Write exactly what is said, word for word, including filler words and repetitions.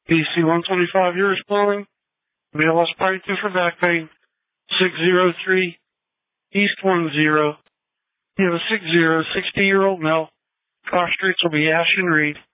B C one twenty-five, you're calling. Male lost party two for back pain. six zero three East one zero. You have a six zero, sixty-year-old male. Cross streets will be Ash and Reed.